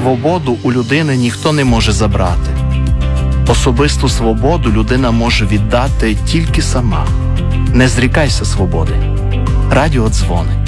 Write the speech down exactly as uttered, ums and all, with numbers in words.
Свободу у людини ніхто не може забрати. Особисту свободу людина може віддати тільки сама. Не зрікайся свободи. Радіо дзвони.